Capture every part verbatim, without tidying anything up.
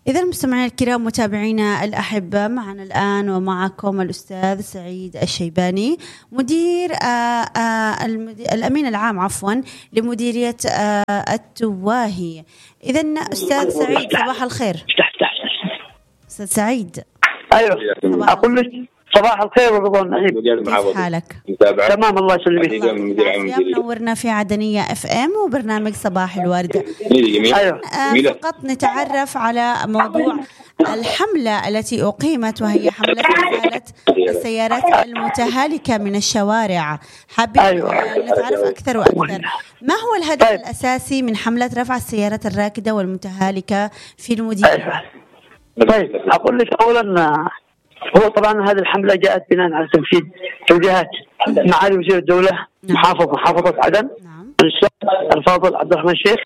إذا مستمعينا الكرام متابعينا الأحبة، معنا الآن ومعكم الأستاذ سعيد الشيباني مدير آآ آآ الأمين العام عفوا لمديرية التواهي. إذا أستاذ سعيد صباح الخير. أستاذ سعيد. أيوة أقول لك صباح الخير ورضا النعيم. كيف حالك؟ تمام الله يسلمك. منورنا في عدنية اف ام وبرنامج صباح الورد. أيوة. آه فقط نتعرف على موضوع الحملة التي أقيمت، وهي حملة إزالة السيارات المتهالكة من الشوارع. حابين أيوة. نتعرف أكثر وأكثر، ما هو الهدف طيب. الأساسي من حملة رفع السيارات الراكدة والمتهالكة في المدينة؟ أيوة. طيب أقول لك أولا، هو طبعا هذه الحملة جاءت بناء على تنفيذ توجيهات معالي وزير الدولة محافظ محافظة عدن الأستاذ الفاضل عبد الرحمن الشيخ،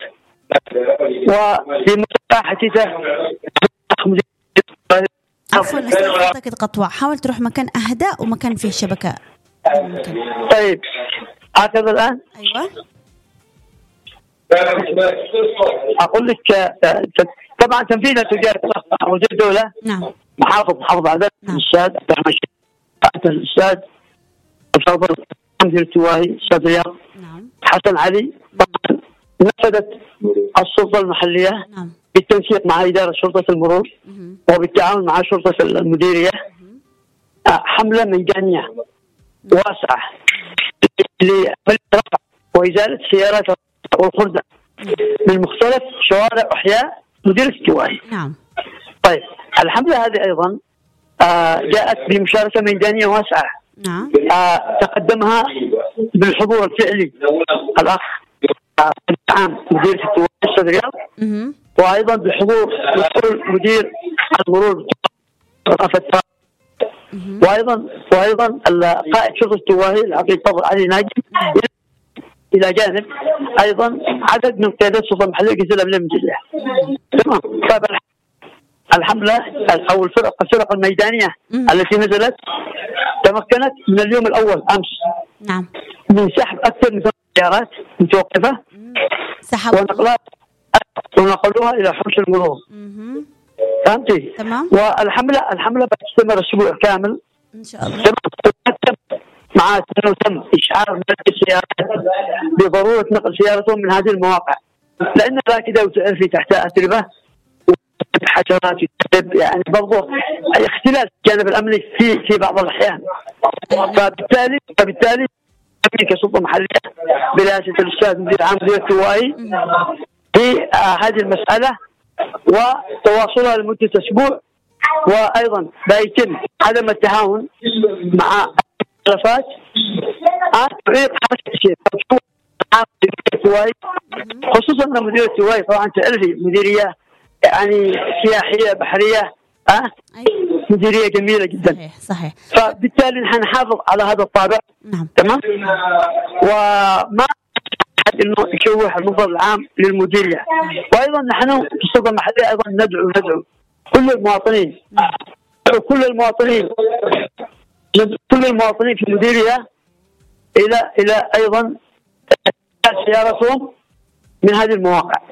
وفي متابعته عفوا أستاذ صوتك يتقطع، حاول تروح مكان أهدى ومكان فيه شبكة. طيب هكذا الآن. أيوة. أقول لك طبعا تنفيذ توجيهات وزير الدولة نعم محافظ محافظ عدن الأستاذ عبد الرحمن الشيخ، الأستاذ الفاضل مدير التواهي الأستاذ رياض نعم حسن علي. طبعا نفذت السلطة المحلية نعم بالتنسيق مع إدارة شرطة المرور مم. وبالتعاون مع شرطة المديرية حملة ميدانية واسعة لرفع وإزالة السيارات والخردة من مختلف شوارع أحياء مديرية التواهي. نعم. طيب الحملة هذه أيضا آه جاءت بمشاركة ميدانية واسعة. نعم. آه تقدمها بالحضور الفعلي الأخ آه عام مدير التواهي الأستاذ رياض، وأيضا بحضور مسؤول مدير المرور وأيضا وأيضا قائد شرطة التواهي العقيد فضل علي ناجي، إلى جانب أيضا عدد من قيادات السلطة المحلية قتل الأمن المجلية. تمام. طيب الحملة أو الفرق الفرق الميدانية التي نزلت تمكنت من اليوم الأول أمس نعم من سحب أكثر من ثمان سيارات متوقفة ونقلها ونقلوها إلى حوش المرور. فهمتي؟ تمام. والحملة الحملة بتستمر أسبوع كامل إن شاء الله. مع تم إشعار مالك السيارات بضرورة نقل سيارتهم من هذه المواقع، لأن الراكدة وتعرفي تحتها أتربة وحشرات يعني برضه اختلاف الجانب الأمني في في بعض الأحيان. فبالتالي فبالتالي كسلطة محلية برئاسة الأستاذ مدير عام مديرية التواهي في هذه المسألة وتواصلها لمدة أسبوع، وأيضا بيتم عدم التهاون مع الخلافات تعيق حركة الشيء خصوصا أن مديرية التواهي طبعا تعرفي مديرية يعني سياحية بحرية أه؟ مديرية جميلة جدا. صحيح صحيح. فبالتالي نحن نحافظ على هذا الطابع. نعم. تمام. وما أحد إنه يشوه المنظر العام للمديرية. وأيضا نحن في السلطة المحلية أيضا ندعو ندعو كل المواطنين كل المواطنين كل المواطنين في المديرية إلى إلى أيضا سيارتهم من هذه المواقع.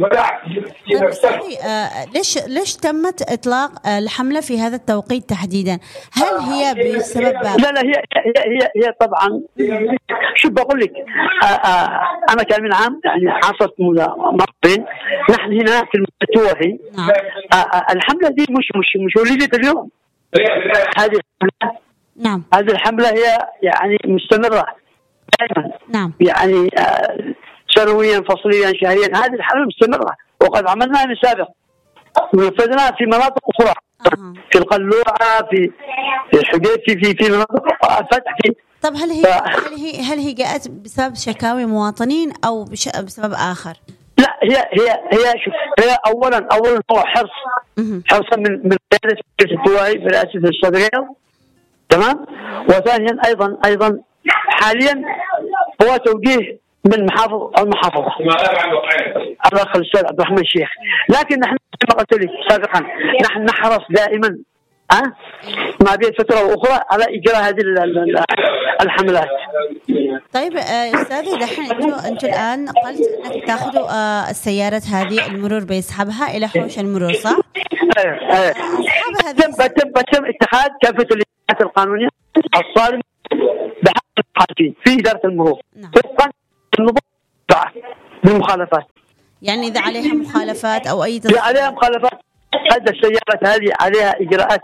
آه ليش ليش تمت إطلاق الحملة في هذا التوقيت تحديدا؟ هل هي بسبب لا لا هي هي هي, هي طبعا شو بقول لك آه آه أنا كأمين عام يعني حاصلت مرتين نحن هنا في التواهي. نعم. آه آه الحملة دي مش مش مش وليدة اليوم. هذه نعم هذه الحملة هي يعني مستمرة دائما. نعم. يعني آه سنويا فصليا شهريا هذه الحملة مستمرة، وقد عملناها من سابق ونفذناها في مناطق أخرى. أه. في القلوعة في في الحديثي في في مناطق فتح في. طب هل هي ف... هل هي هل هي جاءت بسبب شكاوي مواطنين أو بش... بسبب آخر؟ لا هي هي هي شوف هي أولا أولا هو حرص حرصا من من قيادة التواهي برئاسة الأستاذ رياض. تمام. وثانيا أيضا أيضا حاليا هو توجيه من محافظ المحافظة الأخ الأستاذ عبد الرحمن الشيخ، لكن نحن كما قلت لك سابقا نحن نحرص دائما أه ما بين فترة وأخرى على إجراء هذه الحملات. طيب أستاذ دحين أنتوا أنتوا الآن قلت أنك تأخذوا السيارات هذه المرور بيسحبها إلى حوش المرور صح؟ أصحاب هذه تم تم تم اتخاذ كافة الإجراءات القانونية الصارمة بحق المخالفين في إدارة المرور وفقا للنظام بالمخالفات. يعني إذا عليها مخالفات أو أي إذا عليها مخالفات هذا السيارة هذه عليها إجراءات.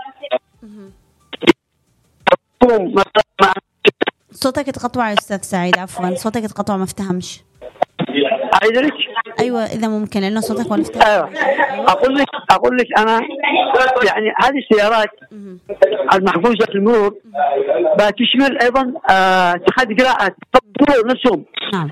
صوتك يتقطع يا أستاذ سعيد، عفوا صوتك يتقطع ما افتهمش. أعيد لك؟ أيوة إذا ممكن لأنه صوتك ولا افتهم. أيوة. أقول لك أقول لك أنا يعني هذه السيارات المحجوزة في المرور بتشمل أيضا اتخاذ إجراءات المرور نفسهم. نعم.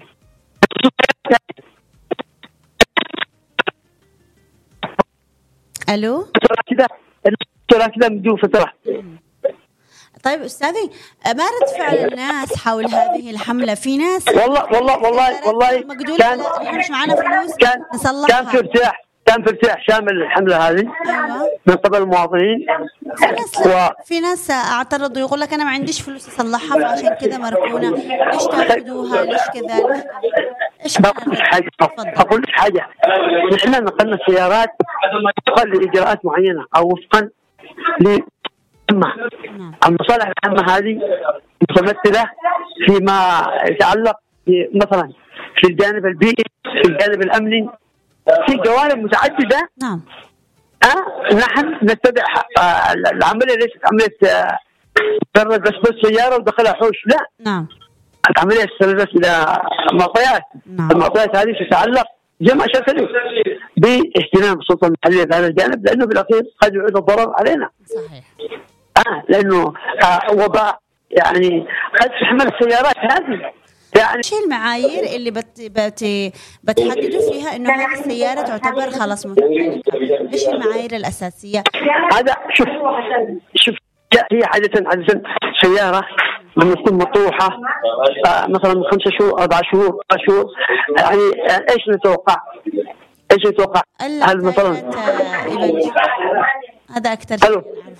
ألو. كذا الفترة كذا بدون فترة. طيب أستاذي، ما رد فعل الناس حول هذه الحملة؟ في ناس والله والله والله والله كان مش معنا فلوس كان نصلحها. كان في ارتياح كان في ارتياح شامل الحملة هذه. أيوة. من قبل المواطنين. في ناس و... في ناس اعترضوا يقول لك أنا ما عنديش فلوس أصلحها فعشان كذا مركونة، ليش تأخذوها ليش كذا؟ إيش أقول لك حاجة أقول لك حاجة نحن نقلنا السيارات وفقا لإجراءات معينة أو وفقا ل المصالح العامة هذه متمثلة فيما يتعلق مثلا في الجانب البيئي، في الجانب الأمني، في جوانب متعددة. نعم. أه نحن نتبع آه العملية ليست عملية مجرد بس بس سيارة ودخلها حوش، لا. نعم. العملية تستندس إلى معطيات. نعم. المعطيات هذه تتعلق جمع شكله باهتمام السلطة المحلية في هذا الجانب، لأنه بالأخير قد يعود الضرر علينا. صحيح. آه لأنه آه وباء يعني قد تحمل السيارات هذه. يعني ايش المعايير اللي بت بت بتحددوا فيها انه هذه السياره تعتبر خلاص متملكه؟ ايش المعايير الاساسيه؟ هذا شوف شوف هي عاده عاده سياره لما تكون مطروحه آه مثلا من خمسة شهور أربعة شهور أربعة شهور يعني ايش نتوقع؟ ايش نتوقع؟ هل مثلا هذا اكثر شيء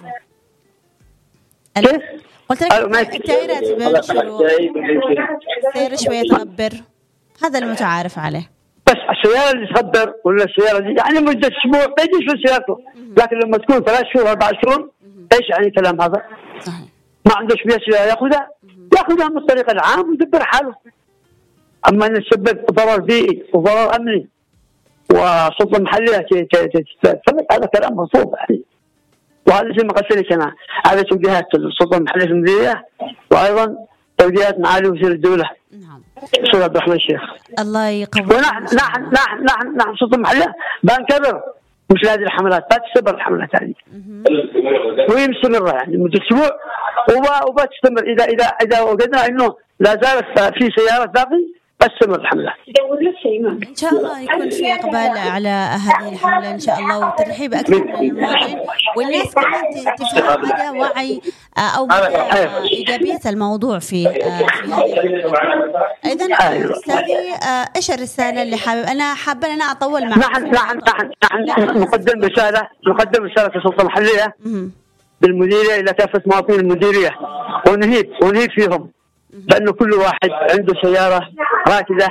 كيف؟ قلت لك التايرات بينشروا السيارة شوية تغبر، هذا المتعارف عليه. بس السيارة اللي تغبر ولا السيارة دي يعني مدة أسبوع بيجيش في سيارته، لكن لما تكون ثلاث شهور أربع شهور إيش يعني كلام هذا؟ صحيح. ما عندوش بيها ياخذها ياخذها من الطريق العام ويدبر حاله. أما أن يسبب ضرر بيئي وضرر أمني وسلطة محلية هذا كلام مرفوض يعني. وهذا زي ما قلت لك أنا هذا توجيهات السلطة المحلية في المديرية وأيضا توجيهات معالي وزير الدولة. نعم. الشيخ عبد الرحمن الشيخ. الله يقوي. ونحن نحن نحن نحن نحن السلطة المحلية بنكبر مثل هذه الحملات، لا تستمر الحملات هذه. وهي مستمرة يعني مدة أسبوع وما تستمر إذا إذا إذا وجدنا إنه لا زالت في سيارات باقي تستمر الحملة. إن شاء الله يكون في إقبال على هذه الحملة إن شاء الله وترحيب أكثر من المواطنين والناس كمان تفهم مدى وعي أو مدى إيجابية الموضوع في في هذه الحملة. إذن أستاذي إيش الرسالة اللي حابب أنا حابة أنا أطول معك؟ نحن نحن نحن نحن نقدم رسالة نقدم رسالة السلطة المحلية بالمديرية إلى كافة مواطنين المديرية ونهيب ونهيب فيهم لأنه كل واحد عنده سيارة راكدة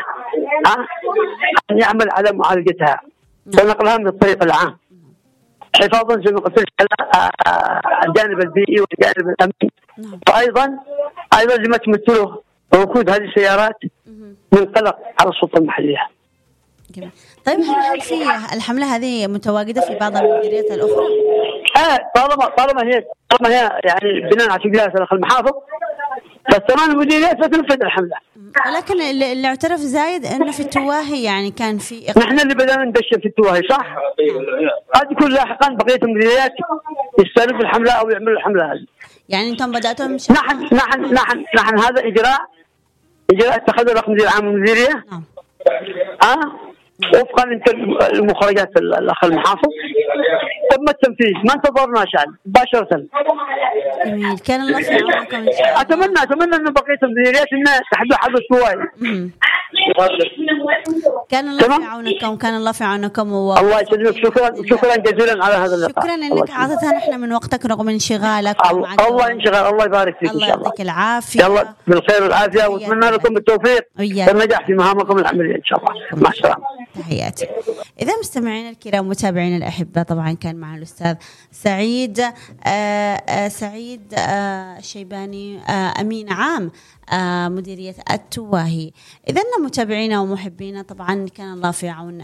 أن يعمل على معالجتها ونقلها من الطريق العام حفاظا زي ما قلت لك على الجانب البيئي والجانب الأمني. وأيضا أيضا لما تمثله وقود هذه السيارات من قلق على السلطة المحلية. جميل. طيب هل في الحملة هذه متواجدة في بعض المديريات الأخرى؟ آه طالما طالما هي طالما هي يعني بناء على توجيهات المحافظ فالثمان المديريات ستنفذ الحملة. ولكن اللي اعترف زايد انه في التواهي يعني كان في إقرار. نحن اللي بدأنا ندشن في التواهي صح؟ قد يكون لاحقا بقية المديريات يستأنفوا الحملة أو يعملوا الحملة هذه. يعني أنتم بدأتوا مش نحن نحن نحن نحن هذا إجراء إجراء اتخذه رقم مدير عام المديرية. نعم. آه وفقا للمخرجات الأخ المحافظ تم التنفيذ ما انتظرناش يعني مباشرة. جميل. كان الله في عونكم إن شاء الله. أتمنى أتمنى إنه بقية المديريات إنها تحدث حدث شوي كان الله في عونكم، كان الله في عونكم. و... الله يسلمك. شكرا شكرا جزيلا على هذا اللقاء. شكرا انك اعطيتنا نحن من وقتك رغم انشغالك. الله, الله ينشغل. الله يبارك فيك. الله يعطيك العافيه. يلا بالخير والعافيه، واتمنى لكم التوفيق والنجاح في مهامكم العمليه ان شاء الله. مع السلامه. تحياتي. إذا مستمعين الكرام متابعين الأحبة، طبعا كان مع الأستاذ سعيد آآ آآ سعيد الشيباني أمين عام مديرية التواهي. إذا متابعينا ومحبينا، طبعا كان الله في عون